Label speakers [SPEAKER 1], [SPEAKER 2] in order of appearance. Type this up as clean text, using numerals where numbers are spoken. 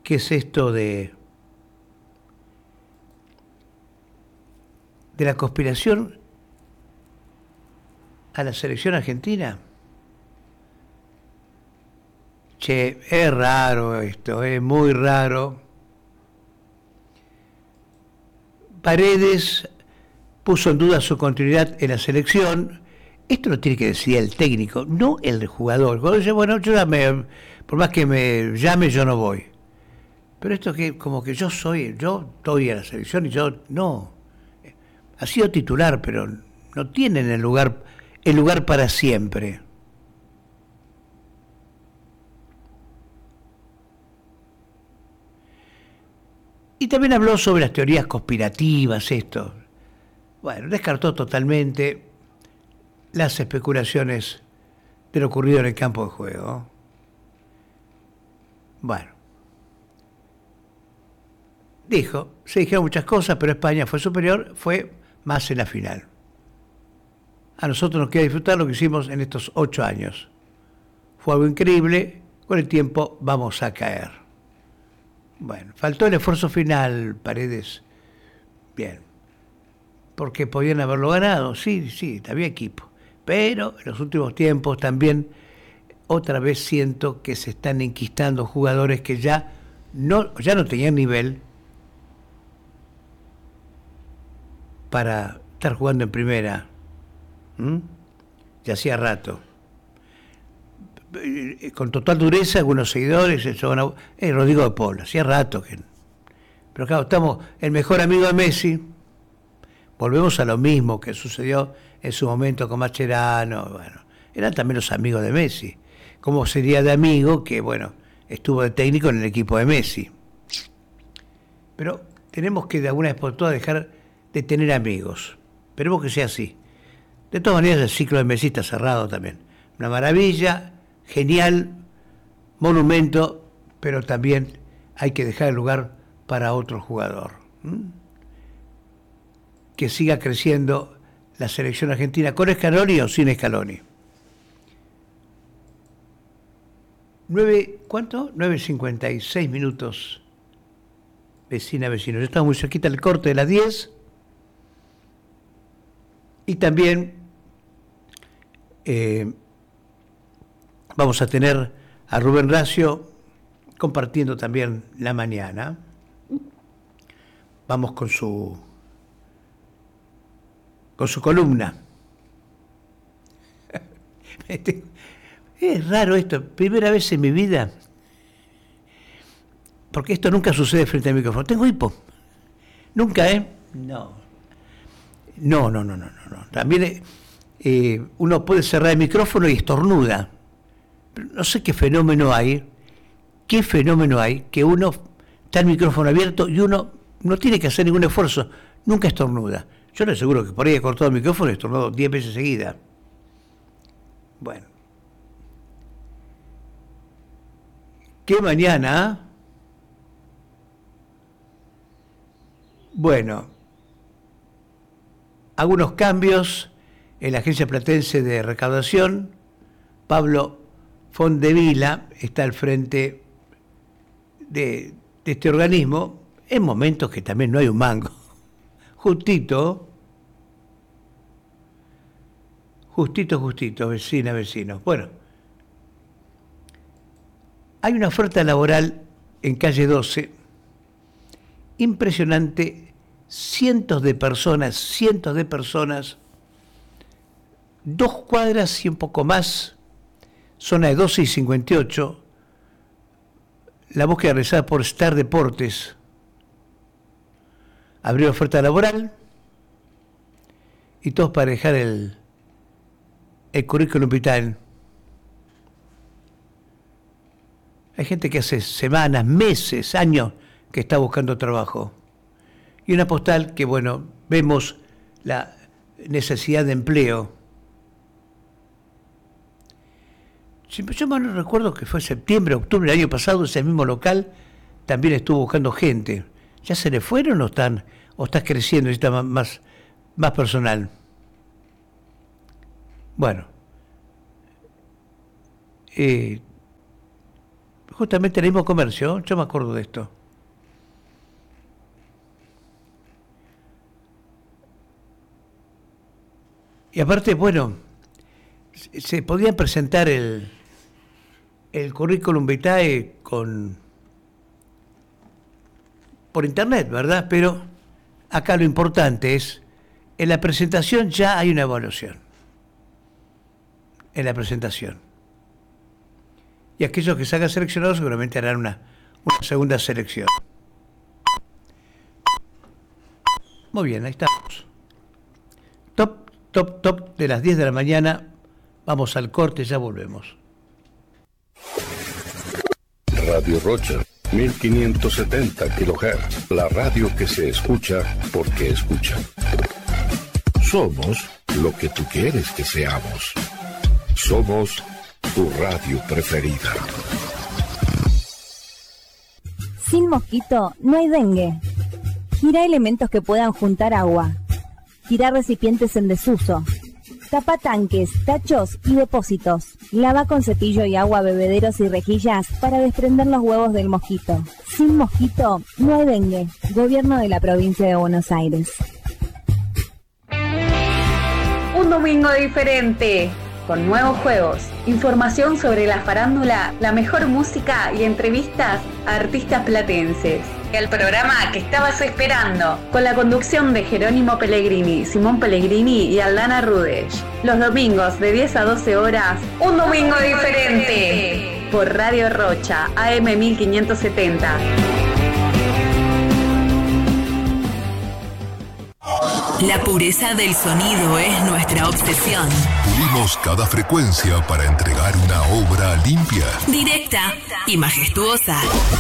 [SPEAKER 1] qué es esto de la conspiración a la selección argentina. Che, es raro esto, es muy raro. Paredes puso en duda su continuidad en la selección. Esto lo tiene que decidir el técnico, no el jugador. Cuando dice, bueno, por más que me llame, yo no voy. Pero esto que como que yo estoy a la selección y yo no. Ha sido titular, pero no tienen el lugar para siempre. Y también habló sobre las teorías conspirativas, esto. Bueno, descartó totalmente las especulaciones de lo ocurrido en el campo de juego. Bueno, se dijeron muchas cosas, pero España fue superior, fue más en la final. A nosotros nos queda disfrutar lo que hicimos en estos 8 años. Fue algo increíble, con el tiempo vamos a caer. Bueno, faltó el esfuerzo final, Paredes. Bien, porque podían haberlo ganado, sí, había equipo. Pero en los últimos tiempos también otra vez siento que se están enquistando jugadores que ya no tenían nivel para estar jugando en primera. Ya hacía rato. Con total dureza, algunos seguidores, Rodrigo de Paul, hacía rato que... Pero claro, estamos el mejor amigo de Messi. Volvemos a lo mismo que sucedió en su momento con Mascherano. Bueno, eran también los amigos de Messi. ¿Cómo sería de amigo que, bueno, estuvo de técnico en el equipo de Messi? Pero tenemos que de alguna vez por todas dejar de tener amigos. Esperemos que sea así. De todas maneras, el ciclo de Messi está cerrado también. Una maravilla, genial, monumento, pero también hay que dejar el lugar para otro jugador. Que siga creciendo la selección argentina, con Scaloni o sin Scaloni. 9:56 minutos. Vecino. Yo estaba muy cerquita del corte de las 10. Y también vamos a tener a Rubén Racio compartiendo también la mañana. Vamos con su columna. Es raro esto, primera vez en mi vida, porque esto nunca sucede frente al micrófono. Tengo hipo. Nunca, ¿eh? No. También uno puede cerrar el micrófono y estornuda. Pero no sé qué fenómeno hay que uno está el micrófono abierto y uno no tiene que hacer ningún esfuerzo, nunca estornuda. Yo le aseguro que por ahí he cortado el micrófono y he estornudado 10 veces seguidas. Bueno. ¿Qué mañana? Bueno, algunos cambios en la Agencia Platense de Recaudación. Pablo Fondevila está al frente de este organismo en momentos que también no hay un mango. Justito, vecinos. Bueno, hay una oferta laboral en calle 12, impresionante, cientos de personas, 2 cuadras y un poco más, zona de 12 y 58, la búsqueda realizada por Star Deportes. Abrió oferta laboral y todos para dejar el currículum vital. Hay gente que hace semanas, meses, años que está buscando trabajo. Y una postal que, bueno, vemos la necesidad de empleo. Yo mal no recuerdo que fue septiembre, octubre del año pasado, ese mismo local también estuvo buscando gente. ¿Ya se le fueron o está creciendo y está más personal? Bueno, Justamente el mismo comercio, yo me acuerdo de esto. Y aparte, bueno, se podía presentar el currículum vitae por internet, ¿verdad? Pero acá lo importante es, en la presentación ya hay una evaluación. En la presentación. Y aquellos que salgan seleccionados seguramente harán una segunda selección. Muy bien, ahí estamos. Top de las 10 de la mañana. Vamos al corte, ya volvemos.
[SPEAKER 2] Radio Rocha, 1570 kHz. La radio que se escucha porque escucha. Somos lo que tú quieres que seamos. Somos tu radio preferida.
[SPEAKER 3] Sin mosquito no hay dengue. Gira elementos que puedan juntar agua. Tira recipientes en desuso. Tapa tanques, tachos y depósitos. Lava con cepillo y agua bebederos y rejillas para desprender los huevos del mosquito. Sin mosquito no hay dengue. Gobierno de la provincia de Buenos Aires.
[SPEAKER 4] Un domingo diferente, con nuevos juegos, información sobre la farándula, la mejor música y entrevistas a artistas platenses. El programa que estabas esperando, con la conducción de Jerónimo Pellegrini, Simón Pellegrini y Aldana Rudech. Los domingos de 10 a 12 horas, un domingo diferente, por Radio Rocha, AM 1570.
[SPEAKER 5] La pureza del sonido es nuestra obsesión.
[SPEAKER 6] Pulimos cada frecuencia para entregar una obra limpia,
[SPEAKER 5] directa y majestuosa.